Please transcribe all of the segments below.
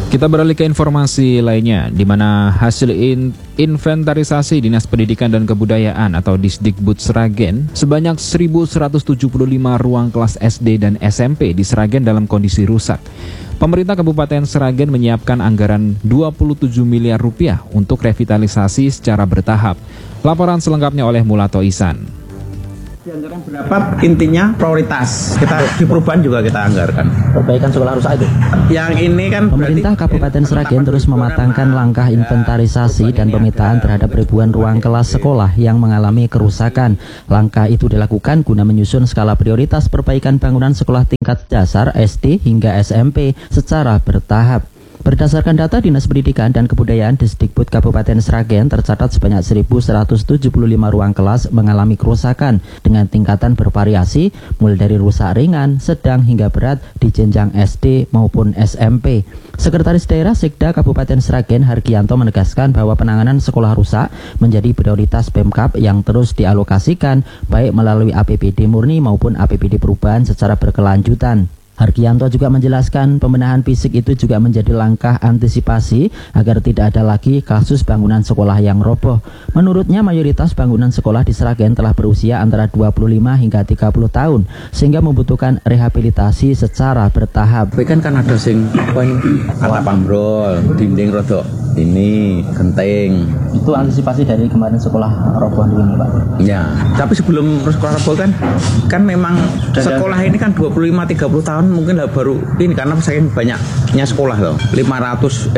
Kita beralih ke informasi lainnya, di mana hasil inventarisasi Dinas Pendidikan dan Kebudayaan atau Disdikbud Sragen, sebanyak 1.175 ruang kelas SD dan SMP di Sragen dalam kondisi rusak. Pemerintah Kabupaten Sragen menyiapkan anggaran 27 miliar rupiah untuk revitalisasi secara bertahap. Laporan selengkapnya oleh Mulato Ihsan. Di anggaran berapa intinya prioritas kita di perubahan juga kita anggarkan perbaikan sekolah rusak itu. Yang ini kan pemerintah Kabupaten Sragen terus mematangkan langkah inventarisasi dan pemetaan terhadap ribuan ruang kelas sekolah yang mengalami kerusakan. Langkah itu dilakukan guna menyusun skala prioritas perbaikan bangunan sekolah tingkat dasar SD hingga SMP secara bertahap. Berdasarkan data Dinas Pendidikan dan Kebudayaan Disdikbud Kabupaten Sragen, tercatat sebanyak 1.175 ruang kelas mengalami kerusakan dengan tingkatan bervariasi mulai dari rusak ringan, sedang hingga berat di jenjang SD maupun SMP. Sekretaris Daerah Sekda Kabupaten Sragen Hargianto menegaskan bahwa penanganan sekolah rusak menjadi prioritas Pemkab yang terus dialokasikan baik melalui APBD murni maupun APBD perubahan secara berkelanjutan. Hargianto juga menjelaskan pembenahan fisik itu juga menjadi langkah antisipasi agar tidak ada lagi kasus bangunan sekolah yang roboh. Menurutnya mayoritas bangunan sekolah di Sragen telah berusia antara 25 hingga 30 tahun sehingga membutuhkan rehabilitasi secara bertahap. Tapi kan ada sing poin atap ambrol, dinding rodok ini genting. Itu antisipasi dari kemarin sekolah roboh ini, Pak. Ya, tapi sebelum sekolah roboh kan memang sekolah ini kan 25-30 tahun mungkin baru ini karena saking banyaknya sekolah loh. 600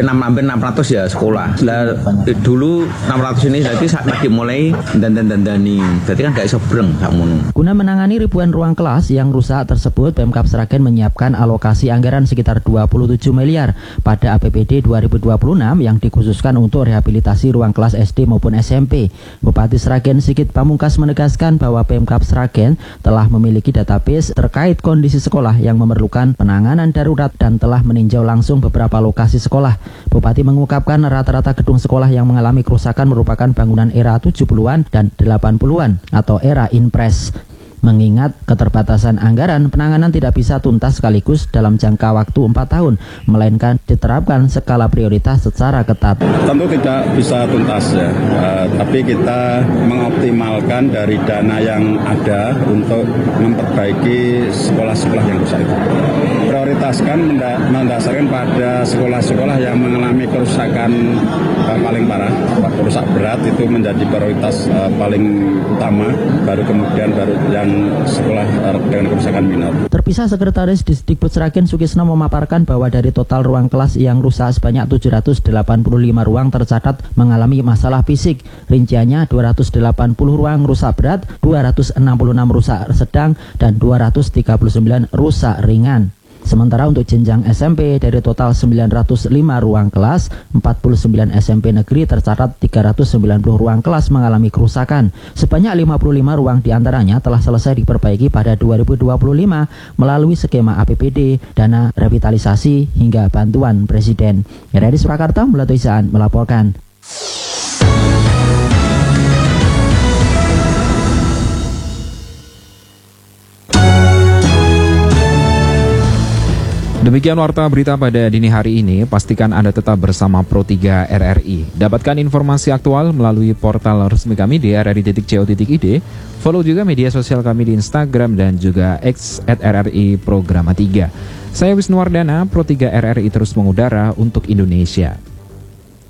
ya sekolah. Lah dulu 600 ini jadi lagi mulai dandani. Jadi kan gak iso breng sakmono. Guna menangani ribuan ruang kelas yang rusak tersebut, Pemkab Sragen menyiapkan alokasi anggaran sekitar 27 miliar pada APBD 2026 yang dikhususkan untuk rehabilitasi ruang kelas SD maupun SMP. Bupati Sragen Sigit Pamungkas menegaskan bahwa Pemkab Sragen telah memiliki database terkait kondisi sekolah yang memerlukan penanganan darurat dan telah meninjau langsung beberapa lokasi sekolah. Bupati mengungkapkan rata-rata gedung sekolah yang mengalami kerusakan merupakan bangunan era 70-an dan 80-an atau era impres. Mengingat keterbatasan anggaran, penanganan tidak bisa tuntas sekaligus dalam jangka waktu 4 tahun, melainkan diterapkan skala prioritas secara ketat. Tentu tidak bisa tuntas ya, tapi kita mengoptimalkan dari dana yang ada untuk memperbaiki sekolah-sekolah yang rusak itu. Prioritaskan mendasarkan pada sekolah-sekolah yang mengalami kerusakan paling parah, rusak berat itu menjadi prioritas paling utama, baru kemudian yang sekolah dengan kerusakan minor. Terpisah, Sekretaris Disdikbud Sragen Sukisno memaparkan bahwa dari total ruang kelas yang rusak sebanyak 785 ruang tercatat mengalami masalah fisik. Rinciannya 280 ruang rusak berat, 266 rusak sedang, dan 239 rusak ringan. Sementara untuk jenjang SMP dari total 905 ruang kelas, 49 SMP negeri tercatat 390 ruang kelas mengalami kerusakan. Sebanyak 55 ruang diantaranya telah selesai diperbaiki pada 2025 melalui skema APBD, dana revitalisasi hingga bantuan Presiden. Dari Surakarta, Mulato Ihsan melaporkan. Demikian warta berita pada dini hari ini. Pastikan Anda tetap bersama Pro3 RRI. Dapatkan informasi aktual melalui portal resmi kami di rri.co.id. Follow juga media sosial kami di Instagram dan juga X @RRI Programa 3. Saya Wisnuwardana, Pro3 RRI terus mengudara untuk Indonesia.